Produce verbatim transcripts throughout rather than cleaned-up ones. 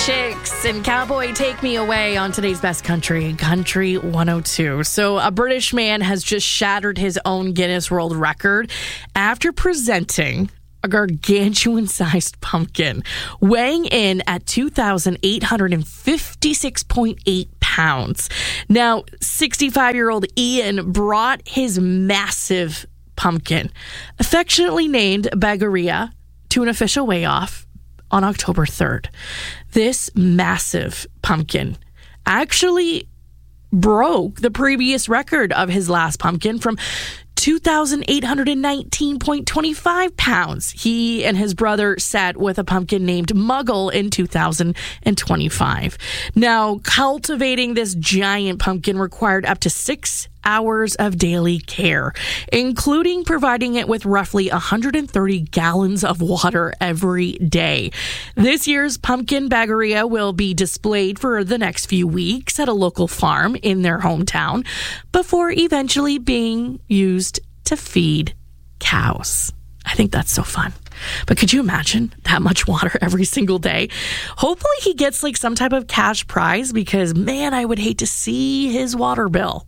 Chicks and Cowboy Take Me Away on today's Best Country, Country one oh two. So a British man has just shattered his own Guinness World Record after presenting a gargantuan-sized pumpkin, weighing in at two thousand eight hundred fifty-six point eight pounds. Now, sixty-five-year-old Ian brought his massive pumpkin, affectionately named Bagaria, to an official weigh-off on October third. This massive pumpkin actually broke the previous record of his last pumpkin from two thousand eight hundred nineteen point two five pounds. He and his brother sat with a pumpkin named Muggle in two thousand twenty-five. Now, cultivating this giant pumpkin required up to six hours of daily care, including providing it with roughly one hundred thirty gallons of water every day. This year's pumpkin Bagaria will be displayed for the next few weeks at a local farm in their hometown before eventually being used to feed cows. I think that's so fun. But could you imagine that much water every single day? Hopefully he gets like some type of cash prize, because man, I would hate to see his water bill.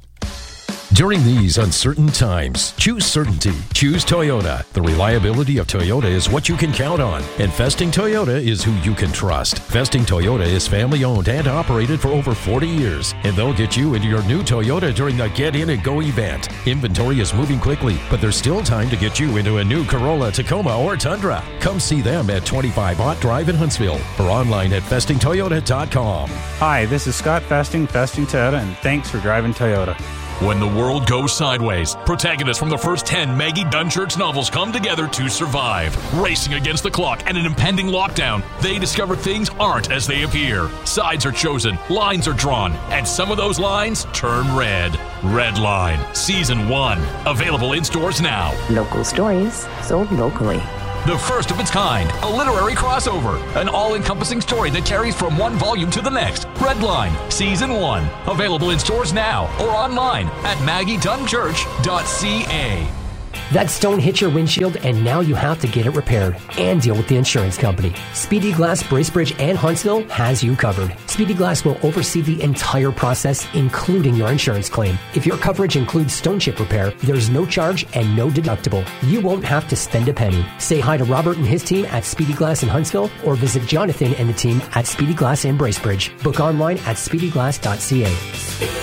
During these uncertain times, choose certainty. Choose Toyota. The reliability of Toyota is what you can count on. And Festing Toyota is who you can trust. Festing Toyota is family-owned and operated for over forty years. And they'll get you into your new Toyota during the Get In and Go event. Inventory is moving quickly, but there's still time to get you into a new Corolla, Tacoma, or Tundra. Come see them at twenty-five Ott Drive in Huntsville or online at festing toyota dot com. Hi, this is Scott Festing, Festing Toyota, and thanks for driving Toyota. When the world goes sideways, protagonists from the first ten Maggie Dunchurch novels come together to survive. Racing against the clock and an impending lockdown, they discover things aren't as they appear. Sides are chosen, lines are drawn, and some of those lines turn red. Red Line, Season one. Available in stores now. Local stories sold locally. The first of its kind, a literary crossover, an all-encompassing story that carries from one volume to the next. Red Line, Season one. Available in stores now or online at maggie dunchurch dot c a. That stone hit your windshield and now you have to get it repaired and deal with the insurance company. Speedy Glass Bracebridge and Huntsville has you covered. Speedy Glass will oversee the entire process, including your insurance claim. If your coverage includes stone chip repair, there's no charge and no deductible. You won't have to spend a penny. Say hi to Robert and his team at Speedy Glass in Huntsville or visit Jonathan and the team at Speedy Glass in Bracebridge. Book online at speedy glass dot c a.